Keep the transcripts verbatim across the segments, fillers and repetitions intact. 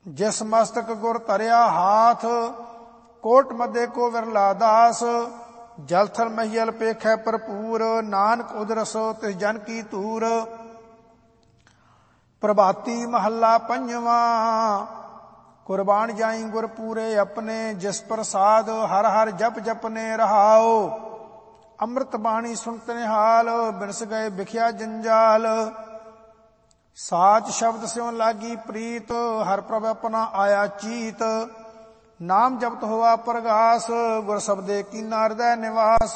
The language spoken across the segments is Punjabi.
जिस मस्तक गुर तरिया हाथ, कोट मध्य को विरला दास। जलथल महियल पेखै भरपूर, नानक उदरस तिस जन की तूर। प्रभाती महला पंजवा, कुर्बान जाई गुर पूरे अपने। जिस प्रसाद हर हर जप जपने रहाओ, अमृत बाणी सुनत निहाल। बिनस गए बिख्या जंजाल, साच शब्द स्यों लागी प्रीत। हर प्रभ अपना आया चीत, नाम जपत हुआ प्रगास। गुर शब्दे कीना हृदय निवास,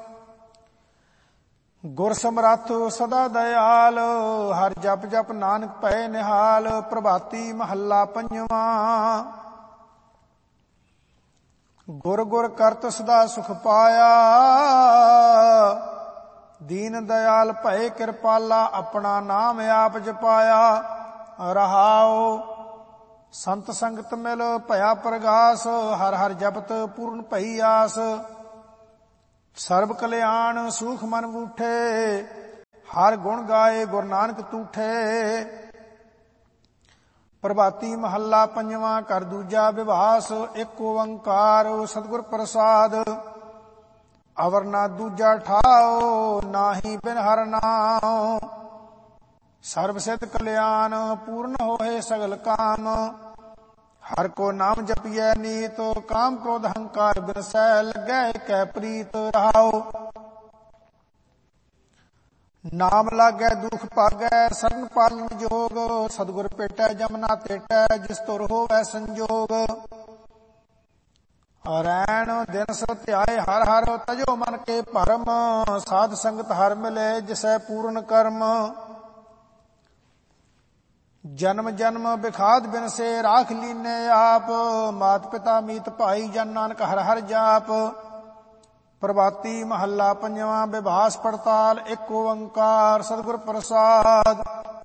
गुर समरथ सदा दयाल। हर जप जप नानक पै निहाल। प्रभाती महला पंजवा, गुर गुर करत सदा सुख पाया। दीन दयाल भय कृपाला, अपना नाम आप जपाया। रहाओ संत संगत मिल भया प्रगास। हर हर जपत पूर्ण भई आस। सर्ब कल्याण सूख मन बूठे, हर गुण गाए गुरु नानक तूठे। प्रभाती महला पंजवा, कर दूजा विभास। एक ओंकार सतगुर प्रसाद, अवर ना दूजा ठाओ। नाहि बिन हर नाम, सर्व सिद्ध कल्याण। पूर्ण होए सगल काम, हर को नाम जपिए नीत। काम क्रोध अहंकार बिनसै, लगै कै प्रीत। रहाओ नाम लागै दुख पागै, शरण पालन जोग। सतगुर पेटै जमना तेटै, जिस तुर होवै संजोग। रैण दिन सो ध्याए हर हर, तजो मन के भरम। साध संगत हर मिले, जिसै पूर्ण कर्म। जन्म जन्म बिखाद बिन से, राख लीने आप। मात पिता मीत भाई, जन नानक हर हर जाप। प्रभाती महला पंजवा, विभास पड़ताल। एक ओंकार सतगुर प्रसाद,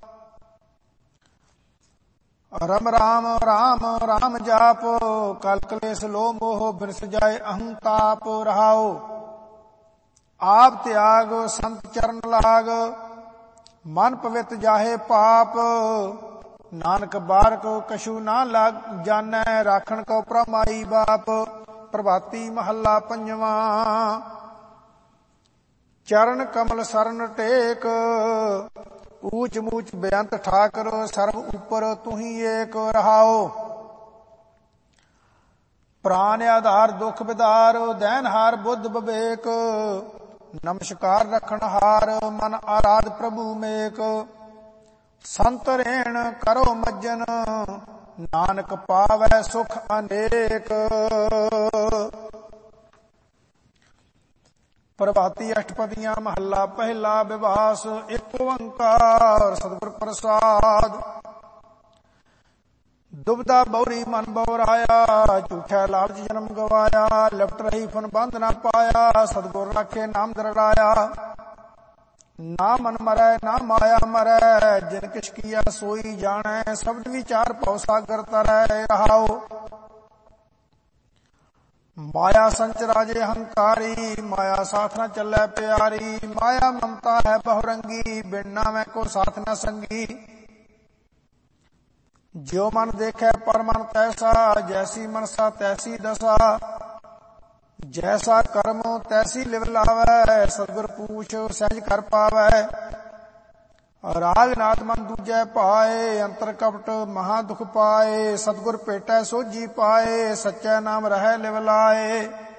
रम राम राम राम जाप। कल कलेस लो मोह, बिरस जाए अहंताप। रहाओ आप त्याग संत चरण लाग, मन पवित जाहे पाप। नानक बारक कछु ना लाग जानै, राखण को प्रमाई बाप। प्रभाती महला पंजवा, चरण कमल सरन टेक। ऊंच मूच बेअंत ठाकर, सर्व ऊपर तुही एक। रहाओ प्राण आधार दुख विदार, दैनहार बुद्ध विवेक। नमस्कार रखन हार, मन आराध प्रभु मेक। संत रेण करो मज्जन, नानक पावै सुख अनेक। प्रभाती अष्टपदियां महला पहला, विभास। एक ओंकार सतगुर प्रसाद, दुबदा बौरी मन बौराया। झूठा लालच जन्म गवाया, लिपट रही फन बंध ना पाया। सतगुर राखे नाम दरड़ाया, ना मन मरै ना माया मरै। जिन किछ किया सोई जानै, शब्द विचार भव सागर तरै। रहाओ माया संच राजे हंकारी, माया साथ न चलै प्यारी। माया ममता है बहुरंगी, बिन नामै को साथ न संगी। ज्यो मन देखे पर मन तैसा, जैसी मनसा तैसी दशा। जैसा कर्म तैसी लिव लावै, सतगुर पूछ सहज कर पावै। राग नाथ मन दूजै पाए, अंतर कपट महा दुख पाए। सतगुर पेटै सोझी पाए, सच्चै नाम रहै लिव लाए।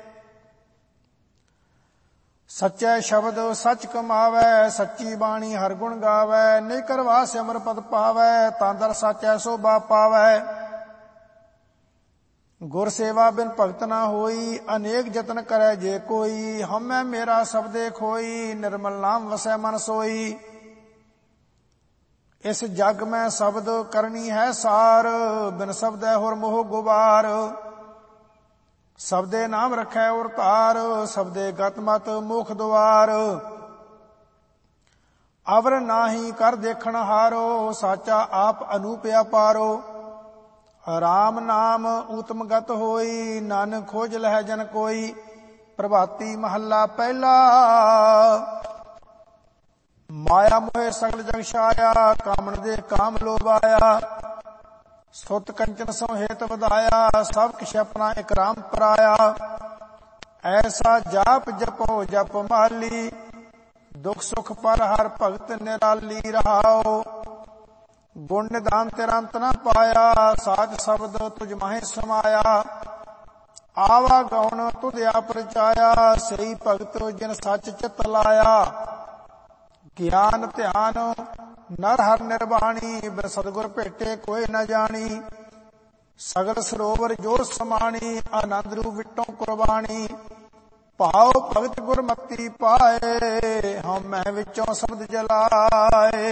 सच्चै शब्द सच कमावै, सच्ची बाणी हर गुण गावै। नहीं करवा सिमर पद पावै, तांदर साचै शोभा पावै। गुर सेवा बिन भगत ना होई, अनेक जतन करे जे कोई। हमै मेरा शब्दे खोई, निर्मल नाम वसै मन सोई। इस जग में शब्द करनी है सार, बिन शब्द होर मोह गुबार। शब्दे नाम रखै और तार, शब्दे गत मत मोख द्वार। अवर नाही कर देखण हारो, साचा आप अनूप अपारो। राम नाम उत्तम गत होई, नानक खोज लह जन कोई। प्रभाती महला पहला, माया मोहे सगल जग छाया। कामन दे काम लोभाया, ਸੁਤ ਕੰਚਨ ਸੋ ਹੇਤ ਵਧਾਇਆ, ਸਭ ਕਿਛ ਆਪਣਾ ਇਕ ਰਾਮ ਪਰਾਇਆ। ਐਸਾ ਜਾਪ ਜਪੋ ਜਪ ਮਾਲੀ, ਦੁਖ ਸੁਖ ਪਰ ਹਰ ਭਗਤ ਨਿਰਾਲੀ ਰਹਾਓ। ਗੁਣ ਨਿਦਾਨ ਤੇਰਾ ਅੰਤ ਨਾ ਪਾਇਆ, ਸਾਜ ਸ਼ਬਦ ਤੁਝ ਮਾਹੇ ਸਮਾਇਆ। ਆਵਾ ਗਉਣ ਤੁਧ ਆਪ ਰਚਾਇਆ, ਸਹੀ ਭਗਤ ਜਿਨ ਸੱਚ ਚਿਤ ਲਾਇਆ। ਗਿਆਨ ਧਿਆਨ ਨਰ ਹਰ ਨਿਰਵਾਣੀ, ਬਿਨ ਸਤਿਗੁਰ ਭੇਟੇ ਕੋਈ ਨ ਜਾਣੀ। ਸਗਲ ਸਰੋਵਰ ਜੋ ਸਮਾਣੀ, ਆਨੰਦ ਰੂਪ ਵਿਟੋਂ ਕੁਰਬਾਨੀ। ਭਾਉ ਭਗਤ ਗੁਰਮਤੀ ਪਾਏ, ਹਉ ਮੈਂ ਵਿੱਚੋਂ ਸ਼ਬਦ ਜਲਾਏ।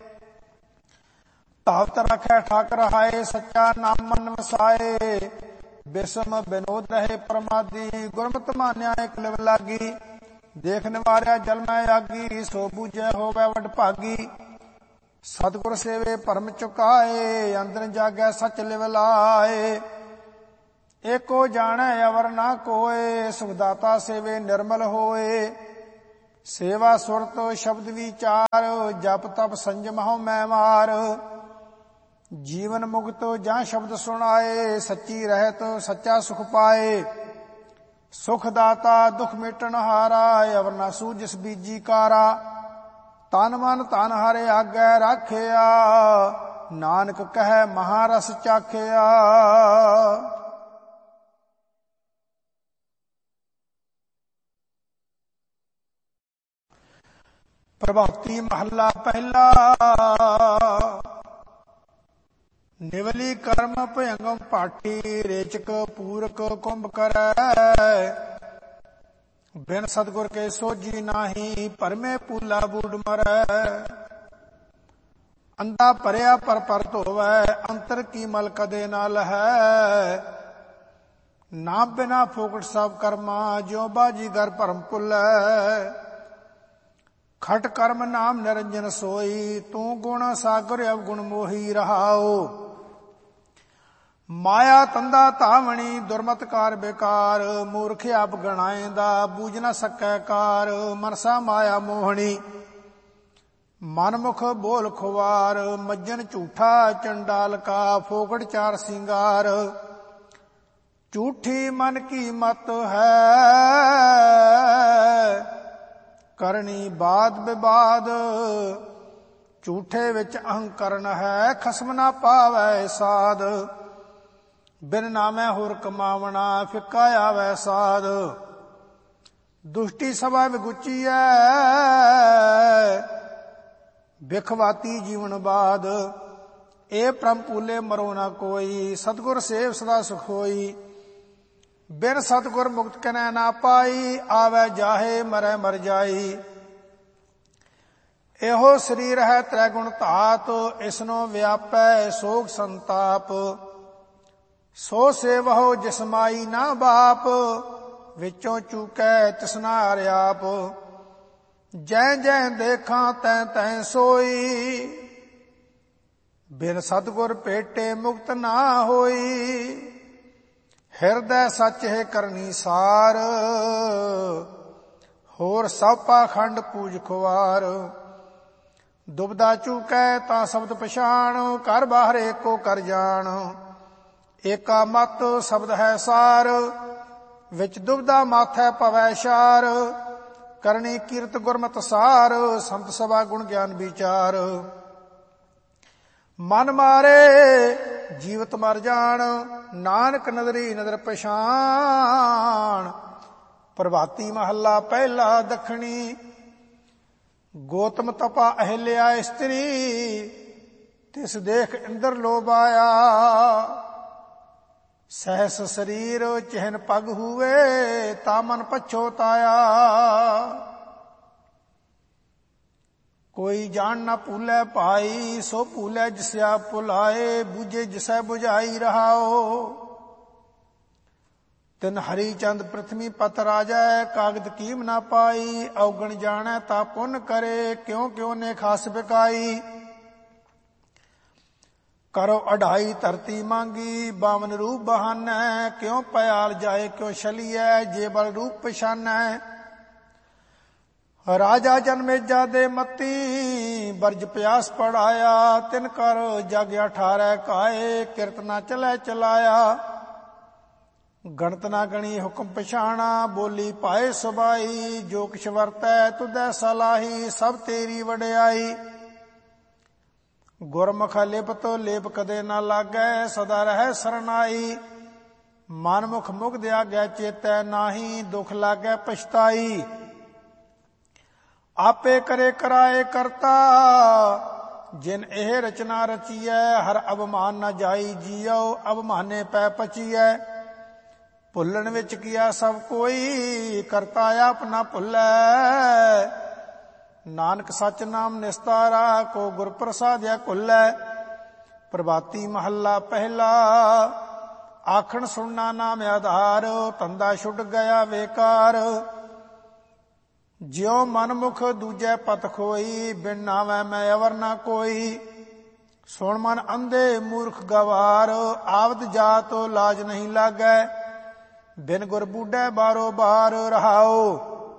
ਧਾਵਤ ਰਖੈ ਠਾਕ ਰਹਾਏ, ਸੱਚਾ ਨਾਮ ਮਨ ਵਸਾਏ। ਬਿਸਮ ਬਿਨੋਦ ਰਹੇ ਪਰਮਾਦੀ, ਗੁਰਮਤਿ ਮਾਨਿਆ ਇਕ ਲਿਵ ਲਾਗੀ। ਦੇਖ ਨਿਵਾਰਿਆ ਜਲ ਮੈਂ ਆਗੀ, ਸੋ ਬੂਝੈ ਹੋਵੈ ਵਡ ਭਾਗੀ। ਸਤਿਗੁਰ ਸੇਵੇ ਭਰਮ ਚੁਕਾਏ, ਅੰਦਰ ਜਾਗੈ ਸਚ ਲਿਵ ਲਾਏ। ਏਕੋ ਜਾਣੈ ਅਵਰ ਨਾ ਕੋਏ, ਸੁਖਦਾਤਾ ਸੇਵੇ ਨਿਰਮਲ ਹੋਏ। ਸੇਵਾ ਸੁਰਤ ਸ਼ਬਦ ਵਿਚਾਰ, ਜਪ ਤਪ ਸੰਜਮ ਹਉ ਮੈਂ ਮਾਰ। ਜੀਵਨ ਮੁਕਤ ਜਾਂ ਸ਼ਬਦ ਸੁਣਾਏ, ਸੱਚੀ ਰਹਿਤ ਸੱਚਾ ਸੁਖ ਪਾਏ। ਸੁਖ ਦਾਤਾ ਦੁਖ ਮਿਟਣ ਹਾਰਾ, ਅਵਰ ਨਾ ਸੂਝਿਸ ਬੀਜੀ ਕਾਰਾ। ਤਨ ਮਨ ਧਨ ਹਰਿ ਆਗੈ ਰਾਖਿਆ, ਨਾਨਕ ਕਹੈ ਮਹਾਰਸ ਚਾਖਿਆ। ਪ੍ਰਭਾਤੀ ਮਹੱਲਾ ਪਹਿਲਾ। ਨਿਵਲੀ ਕਰਮ ਭਯੰਗਮ ਪਾਠੀ, ਰੇਚਕ ਪੂਰਕ ਕੁੰਭ ਕਰੈ। ਬਿਨ ਸਤਿਗੁਰ ਕੇ ਸੋਝੀ ਨਾਹੀ, ਭਰਮੇ ਪੂਲਾ ਬੂਡ ਮਰੈ। ਅੰਧਾ ਭਰਿਆ ਪਰ ਪਰ ਧੋਵੈ, ਅੰਤਰ ਕੀ ਮਲ ਕਦੇ ਨਾ ਲਹੈ। ਨਾ ਬਿਨਾ ਫੋਕਟ ਸਭ ਕਰਮਾ, ਜਿਉ ਬਾਜੀ ਗਰ ਭਰਮ ਭੁੱਲੈ। ਖਟ ਕਰਮ ਨਾਮ ਨਿਰੰਜਨ ਸੋਈ, ਤੂੰ ਗੁਣ ਸਾਗਰ ਅਵਗੁਣ ਮੋਹੀ ਰਹਾਓ। ਮਾਇਆ ਤੰਦਾ ਧਾਵਣੀ, ਦੁਰਮਤਕਾਰ ਬੇਕਾਰ। ਮੂਰਖ ਆਪ ਗਣਾਏਂਦਾ, ਬੂਝ ਨਾ ਸਕੈ ਕਾਰ। ਮਨਸਾ ਮਾਇਆ ਮੋਹਣੀ, ਮਨਮੁਖ ਬੋਲ ਖੁਵਾਰ। ਮੱਜਨ ਝੂਠਾ ਚੰਡਾਲ ਕਾ, ਫੋਕਟ ਚਾਰ ਸਿੰਗਾਰ। ਝੂਠੀ ਮਨ ਕੀ ਮਤ ਹੈ, ਕਰਨੀ ਬਾਦ ਵਿਵਾਦ। ਝੂਠੇ ਵਿੱਚ ਅਹੰਕਰਨ ਹੈ, ਖਸਮ ਨਾ ਪਾਵੈ ਸਾਧ। ਬਿਨ ਨਾਮੈ ਹੋਰ ਕਮਾਵਣਾ, ਫਿੱਕਾ ਆਵੈ ਸਾਧ। ਦੁਸ਼ਟੀ ਸਭਾ ਵਿਗੁਚੀਐ, ਬਿਖਵਾਤੀ ਜੀਵਨ ਬਾਦ। ਇਹ ਪ੍ਰਮ ਪੂਲੇ ਮਰੋ ਨਾ ਕੋਈ, ਸਤਿਗੁਰ ਸੇਵ ਸਦਾ ਸੁਖ ਹੋਈ। ਬਿਨ ਸਤਿਗੁਰ ਮੁਕਤ ਕਨੈ ਨਾ ਪਾਈ, ਆਵੈ ਜਾਹੇ ਮਰੈ ਮਰ ਜਾਈ। ਇਹੋ ਸਰੀਰ ਹੈ ਤ੍ਰੈ ਗੁਣ ਧਾਤ, ਇਸਨੋ ਵਿਆਪੈ ਸੋਗ ਸੰਤਾਪ। ਸੋ ਸੇਵਹੁ ਜਿਸ ਮਾਈ ਨਾ ਬਾਪ, ਵਿੱਚੋਂ ਚੂਕੈ ਤਿਸਨਾ ਹਰਿਆਪ। ਜੈ ਜੈ ਦੇਖਾਂ ਤੈਂ ਤੈਂ ਸੋਈ, ਬਿਨ ਸਤਿਗੁਰ ਭੇਟੇ ਮੁਕਤ ਨਾ ਹੋਈ। ਹਿਰਦੈ ਸੱਚ ਹੈ ਕਰਨੀ ਸਾਰ, ਹੋਰ ਸਭ ਪਾਖੰਡ ਪੂਜ ਖੁਆਰ। ਦੁਬਦਾ ਚੂਕੈ ਤਾਂ ਸ਼ਬਦ ਪਛਾਣ, ਘਰ ਬਾਹਰ ਏਕੋ ਕਰ ਜਾਣ। ਏਕਾ ਮਤ ਸ਼ਬਦ ਹੈ ਸਾਰ, ਵਿੱਚ ਦੁਬਦਾ ਮਾਥੈ ਪਵੈ ਸ਼ਾਰ। ਕਰਨੀ ਕੀਰਤ ਗੁਰਮਤਿ ਸਾਰ, ਸੰਤ ਸਭਾ ਗੁਣ ਗਿਆਨ ਵਿਚਾਰ। ਮਨ ਮਾਰੇ ਜੀਵਤ ਮਰ ਜਾਣ, ਨਾਨਕ ਨਦਰੀ ਨਦਰ ਪਛਾਣ। ਪ੍ਰਭਾਤੀ ਮਹੱਲਾ ਪਹਿਲਾ ਦੱਖਣੀ। ਗੋਤਮ ਤਪਾ ਅਹਿਲਿਆ ਇਸਤਰੀ, ਤਿਸ ਦੇਖ ਇੰਦਰ ਲੋਭ ਆਇਆ। ਸਹਿਸ ਸਰੀਰ ਚਿਹਨ ਪਗ ਹੂਵੇ, ਤਾ ਮਨ ਪਛੋਤਾਇਆ। ਕੋਈ ਜਾਣ ਨਾ ਭੂਲੇ ਭਾਈ, ਸੋ ਭੂਲੇ ਜਿਸਿਆ ਭੁਲਾਏ। ਬੂਝੇ ਜਿਸੈ ਬੁਝਾਈ ਰਹਾਓ। ਤਿਨ ਹਰੀ ਚੰਦ ਪ੍ਰਿਥਵੀ ਪਤ ਰਾਜੈ, ਕਾਗਦ ਕੀਮ ਨਾ ਪਾਈ। ਔਗਣ ਜਾਣੈ ਤਾ ਪੁੰਨ ਕਰੇ, ਕਿਉ ਕਿਉ ਨੇ ਖਾਸ ਬਿਕਾਈ। ਕਰੋ ਅਢਾਈ ਧਰਤੀ ਮੰਗੀ, ਬਾਵਨ ਰੂਪ ਬਹਾਨੈ। ਕਿਉ ਪਿਆਲ ਜਾਏ ਕਿਉ ਛਲੀਐ, ਜੇ ਬਲ ਰੂਪ ਪਛਾਨੈ। ਰਾਜਾ ਜਨਮੇਜਾ ਦੇ ਮਤੀ ਬਰਜ ਪਿਆਸ ਪੜਾਇਆ। ਤਿਨ ਕਰ ਜਗ ਅਠਾਰੈ ਕਾਏ ਕਿਰਤ ਨਾ ਚਲੈ ਚਲਾਇਆ। ਗਣਤ ਨਾ ਗਣੀ ਹੁਕਮ ਪਛਾਣਾ ਬੋਲੀ ਪਾਏ ਸੁਬਾਈ। ਜੋ ਕਿਛ ਵਰਤੈ ਤੁਧੈ ਸਲਾਹੀ ਸਭ ਤੇਰੀ ਵਡਿਆਈ। ਗੁਰਮੁਖ ਲਿਪਤ ਲੇਪ ਕਦੇ ਨਾ ਲਾਗੈ ਸਦਾ ਰਹਿ ਸਰਨਾਈ। ਮਨਮੁਖ ਮੁਗਧ ਆਗੈ ਚੇਤੈ ਨਾਹੀ ਦੁਖ ਲਾਗੈ ਪਛਤਾਈ। ਆਪੇ ਕਰੇ ਕਰਾਏ ਕਰਤਾ ਜਿਨ ਇਹ ਰਚਨਾ ਰਚੀਐ। ਹਰ ਅਭਮਾਨ ਨਾ ਜਾਈ ਜੀਉ ਅਭਮਾਨੇ ਪੈ ਪਚੀਐ। ਭੁੱਲਣ ਵਿੱਚ ਕੀਆ ਸਭ ਕੋਈ ਕਰਤਾ ਆਪ ਨਾ ਭੁੱਲੈ। ਨਾਨਕ ਸਚ ਨਾਮ ਨਿਸਤਾਰਾ ਕੋ ਗੁਰ ਪ੍ਰਸਾਦਿਆ ਕੁੱਲੈ। ਪ੍ਰਭਾਤੀ ਮਹੱਲਾ ਪਹਿਲਾ ਆਖਣ ਸੁਣਨਾ ਨਾਮ ਆਧਾਰ। ਧੰਦਾ ਛੁੱਟ ਗਿਆ ਵੇਕਾਰ ਜਿਉ ਮਨਮੁਖ ਦੂਜੈ ਪਤ ਖੋਈ। ਬਿਨ ਨਾਵੈ ਮੈਂ ਅਵਰ ਨਾ ਕੋਈ। ਸੁਣ ਮਨ ਅੰਧੇ ਮੂਰਖ ਗਵਾਰ ਆਵਦ ਜਾਤ ਲਾਜ ਨਹੀਂ ਲਾਗੈ। ਬਿਨ ਗੁਰ ਬੂਢੈ ਬਾਰੋ ਬਾਰ ਰਹਾਓ।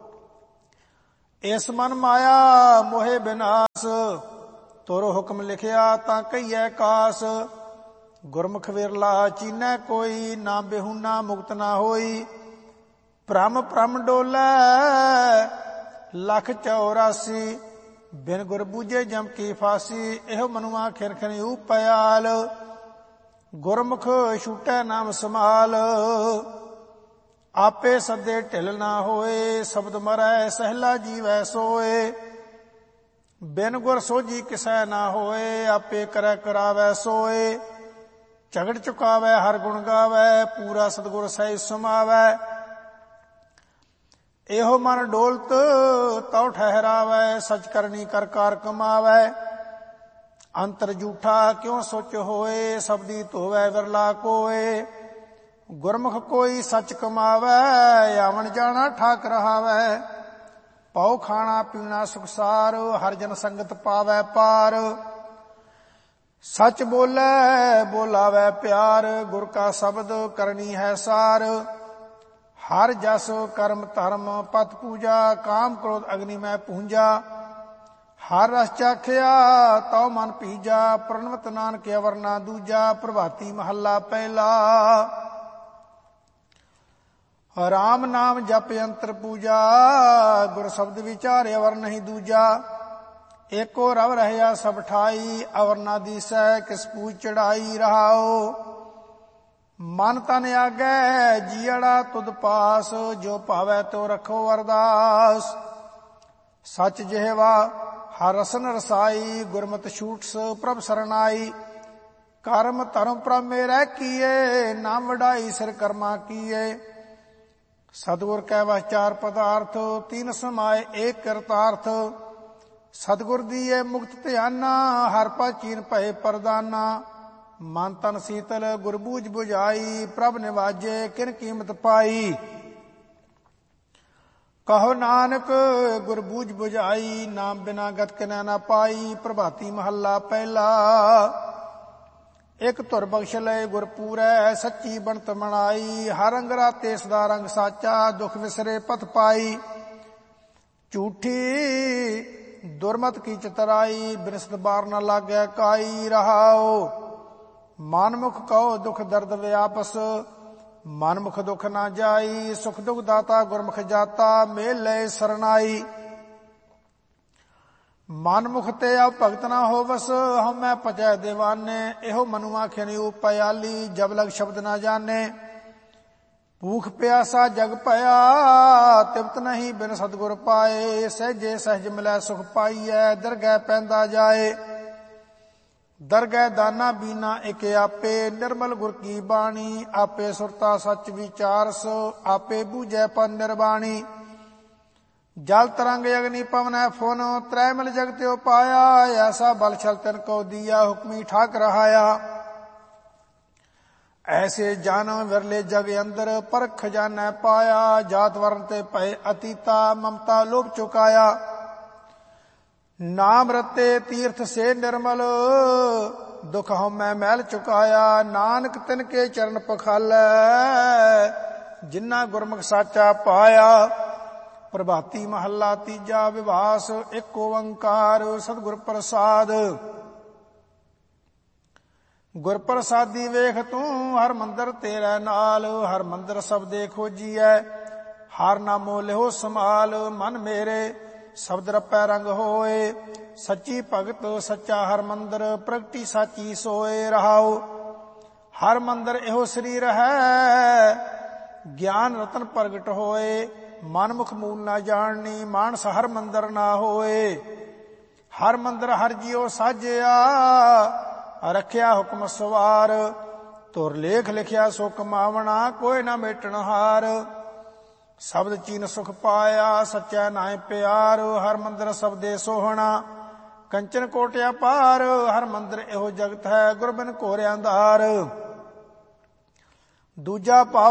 ਇਸ ਮਨ ਮਾਇਆ ਮੋਹਿ ਬਿਨਾਸ ਤੁਰ ਹੁਕਮ ਲਿਖਿਆ ਤਾਂ ਕਹੀਐ ਕਾਸ। ਗੁਰਮੁਖ ਵਿਰਲਾ ਚੀਨੈ ਕੋਈ ਨਾ ਬਿਹੁਨਾ ਮੁਕਤ ਨਾ ਹੋਈ। ਭ੍ਰਮ ਭ੍ਰਮ ਡੋਲੈ ਲੱਖ ਚੌਰਾਸੀ ਬਿਨ ਗੁਰ ਬੂਝੇ ਜਮ ਕੀ ਫਾਸੀ। ਇਹੋ ਮਨੁਆ ਖਿਨ ਖਿਨ ਉਪਿਆਲ ਗੁਰਮੁਖ ਛੂਟੈ ਨਾਮ ਸਮਾਲ। ਆਪੇ ਸੱਦੇ ਢਿਲ ਨਾ ਹੋਏ ਸ਼ਬਦ ਮਰੈ ਸਹਿਲਾ ਜੀਵੈ ਸੋਏ। ਬਿਨ ਗੁਰ ਸੋਝੀ ਕਿਸੈ ਨਾ ਹੋਏ ਆਪੇ ਕਰੈ ਕਰਾਵੈ ਸੋਏ। ਝਗੜ ਚੁਕਾਵੈ ਹਰ ਗੁਣ ਗਾਵੈ ਪੂਰਾ ਸਤਿਗੁਰ ਸਹਿ ਸਮਾਵੈ। ਇਹੋ ਮਨ ਡੋਲਤ ਤਉ ਠਹਿਰਾਵੈ ਸਚ ਕਰਨੀ ਕਰ ਕਾਰ ਕਮਾਵੈ। ਅੰਤਰ ਜੂਠਾ ਕਿਉ ਸੋਚ ਹੋਏ ਸਬਦੀ ਧੋਵੈ ਵਿਰਲਾ ਕੋਏ। ਗੁਰਮੁਖ ਕੋਈ ਸੱਚ ਕਮਾਵੈ ਆਵਣ ਜਾਣਾ ਠਾਕ ਰਹਾਵੈ। ਪਉ ਖਾਣਾ ਪੀਣਾ ਸੁਖਸਾਰ ਹਰ ਜਨ ਸੰਗਤ ਪਾਵੈ ਪਾਰ। ਸੱਚ ਬੋਲੇ ਬੋਲਾਵੈ ਪਿਆਰ ਗੁਰ ਕਾ ਸ਼ਬਦ ਕਰਨੀ ਹੈ ਸਾਰ। ਹਰ ਜਸ ਕਰਮ ਧਰਮ ਪਤ ਪੂਜਾ ਕਾਮ ਕ੍ਰੋਧ ਅਗਨੀ ਮੈਂ ਪੂੰਜਾ। ਹਰ ਰਸ ਚਾਖਿਆ ਤਉ ਮਨ ਪੀਜਾ ਪ੍ਰਣਵਤ ਨਾਨਕ ਅਵਰ ਨਾ ਦੂਜਾ। ਪ੍ਰਭਾਤੀ ਮਹੱਲਾ ਪਹਿਲਾ ਰਾਮ ਨਾਮ ਜਪ ਅੰਤਰ ਪੂਜਾ ਗੁਰ ਸ਼ਬਦ ਵਿਚਾਰੇ ਅਵਰ ਨਹੀਂ ਦੂਜਾ। ਏਕੋ ਰਵ ਰਹਿਆ ਸਭ ਠਾਈ ਅਵਰ ਨਾ ਦੀਸੈ ਕਿਸ ਪੂਜ ਚੜਾਈ ਰਹਾਓ। ਮਨ ਤਨ ਆਗੈ ਜੀਅੜਾ ਤੁਧ ਪਾਸ ਜੋ ਭਾਵੈ ਤੋ ਰੱਖੋ ਅਰਦਾਸ। ਸਚ ਜਿਹਵਾ ਹਰ ਰਸਨ ਰਸਾਈ ਗੁਰਮਤਿ ਛੂਟਸ ਪ੍ਰਭ ਸਰਨਾਈ। ਕਰਮ ਧਰਮ ਪ੍ਰਭ ਮੇਰੈ ਕੀਏ ਨਾਮ ਵਡਾਈ ਸਿਰ ਕਰਮਾ ਕੀਏ। ਸਤਿਗੁਰ ਕੈ ਵਸ ਚਾਰ ਪਦਾਰਥ ਤੀਨ ਸਮਾਏ ਏਕ ਕਰਤਾਰਥ। ਸਤਿਗੁਰ ਦੀਏ ਮੁਕਤ ਧਿਆਨਾ ਹਰ ਪਾ ਚੀਨ ਭਏ ਪਰਦਾਨਾ। ਮਨ ਤਨ ਸੀਤਲ ਗੁਰ ਬੂਝ ਬੁਝਾਈ ਪ੍ਰਭ ਨਿਵਾਜੇ ਕਿਨ ਕੀਮਤ ਪਾਈ। ਕਹੋ ਨਾਨਕ ਗੁਰ ਬੂਝ ਬੁਝਾਈ ਨਾਮ ਬਿਨਾ ਗਤ ਕਿਨੈ ਨਾ ਪਾਈ। ਪ੍ਰਭਾਤੀ ਮਹੱਲਾ ਪਹਿਲਾ ਇਕ ਧੁਰ ਬਖਸ਼ ਲਏ ਗੁਰ ਪੂਰੈ ਸੱਚੀ ਬਣਤ ਮਨਾਈ। ਹਰ ਅੰਗ ਰਾਤੇ ਸਦਾ ਰੰਗ ਸਾਚਾ ਦੁਖ ਵਿਸਰੇ ਪਤ ਪਾਈ। ਝੂਠੀ ਦੁਰਮਤ ਕੀ ਚਤਰਾਈ ਬਿਨਸਤ ਬਾਰ ਨਾ ਲਾਗੈ ਕਾਈ ਰਹਾਓ। ਮਨਮੁਖ ਕਹੋ ਦੁਖ ਦਰਦ ਵਿਆਪਸ ਮਨਮੁਖ ਦੁਖ ਨਾ ਜਾਈ। ਸੁਖ ਦੁਖ ਦਾਤਾ ਗੁਰਮੁਖ ਜਾਤਾ ਮੇਲ ਲੈ ਸਰਨਾਈ। ਮਨਮੁਖ ਤੇ ਆ ਭਗਤ ਨਾ ਹੋਵਸ ਹਉਮੈ ਪਚੈ ਦੀਵਾਨੇ। ਇਹੋ ਮਨੁਆ ਖਿਨ ਉਪਿਆਲੀ ਜਬ ਲਗ ਸ਼ਬਦ ਨਾ ਜਾਣੇ। ਭੂਖ ਪਿਆਸਾ ਜਗ ਭਇਆ ਤਿਵਤ ਨਹੀਂ ਬਿਨ ਸਤਿਗੁਰ ਪਾਏ। ਸਹਿਜੇ ਸਹਿਜ ਮਿਲੈ ਸੁਖ ਪਾਈਐ ਦਰਗਹਿ ਪੈਂਦਾ ਜਾਏ। ਦਰਗਹਿ ਦਾਨਾ ਬੀਨਾ ਇਕ ਆਪੇ ਨਿਰਮਲ ਗੁਰ ਕੀ ਬਾਣੀ। ਆਪੇ ਸੁਰਤਾ ਸੱਚ ਵਿਚਾਰਸ ਆਪੇ ਬੂਝੈ ਪਰ ਨਿਰਬਾਣੀ। ਜਲ ਤਰੰਗ ਅਗਨੀ ਪਵਨੈ ਫੁਨ ਤ੍ਰੈ ਮਿਲ ਜਗਤਿਓ ਪਾਇਆ। ਐਸਾ ਬਲ ਛਲ ਤਿਨ ਕੋ ਦੀਆ ਹੁਕਮੀ ਠਾਕ ਰਹਾਇਆ। ਐਸੇ ਜਾਨੋ ਵਿਰਲੇ ਜਗ ਅੰਦਰ ਪਰ ਖਜ਼ਾਨਾ ਪਾਇਆ। ਜਾਤ ਵਰਨ ਤੇ ਭਏ ਅਤੀਤਾ ਮਮਤਾ ਲੋਭ ਚੁਕਾਇਆ। ਨਾਮ ਰਤੇ ਤੀਰਥ ਸੇ ਨਿਰਮਲ ਦੁਖ ਹਉਮੈ ਮੈਲ ਚੁਕਾਇਆ। ਨਾਨਕ ਤਿਨ ਕੇ ਚਰਨ ਪਖਾਲੈ ਜਿਨ੍ਹਾਂ ਗੁਰਮੁਖ ਸਾਚਾ ਪਾਇਆ। ਪ੍ਰਭਾਤੀ ਮਹੱਲਾ ਤੀਜਾ। ਵਿਵਾਸ ਇੱਕ ਓੰਕਾਰ ਸਤਿਗੁਰ ਪ੍ਰਸਾਦ। ਗੁਰ ਪ੍ਰਸਾਦੀ ਵੇਖ ਤੂੰ ਹਰ ਮੰਦਰ ਤੇਰੇ ਨਾਲ, ਹਰ ਮੰਦਰ ਸਬਦੇ ਖੋਜੀਐ ਹਰ ਨਾਮੋ ਲਿਹੋ ਸਮਾਲ। ਮਨ ਮੇਰੇ ਸ਼ਬਦ ਰਪੈ ਰੰਗ ਹੋਏ, ਸੱਚੀ ਭਗਤ ਸੱਚਾ ਹਰ ਮੰਦਰ ਪ੍ਰਗਟੀ ਸਾਚੀ ਸੋਏ। ਰਹਾਉ ਹਰ ਮੰਦਰ ਇਹੋ ਸਰੀਰ ਹੈ, ਗਿਆਨ ਰਤਨ ਪ੍ਰਗਟ ਹੋਏ। ਮਨ ਮੁਖ ਮੂਲ ਨਾ ਜਾਣਨੀ, ਮਾਨਸ ਹਰ ਮੰਦਰ ਨਾ ਹੋਏ। ਹਰ ਮੰਦਰ ਹਰ ਜੀਉ ਸਾਜਿਆ, ਰਖਿਆ ਹੁਕਮ ਸਵਾਰ। ਤੁਰ ਲੇਖ ਲਿਖਿਆ ਸੋ ਕਮਾਵਣਾ, ਕੋਈ ਨਾ ਮੇਟਣ ਹਾਰ। ਸ਼ਬਦ ਚੀਨ ਸੁਖ ਪਾਇਆ, ਸੱਚਾ ਨਾਇ ਪਿਆਰ। ਹਰ ਮੰਦਰ ਸਬਦੇ ਸੋਹਣਾ, ਕੰਚਨ ਕੋਟਿਆ ਪਾਰ। ਹਰ ਮੰਦਰ ਇਹੋ ਜਗਤ ਹੈ, ਗੁਰ ਬਿਨ ਘੋਰ ਅੰਧਾਰ। ਦੂਜਾ ਭਾਵ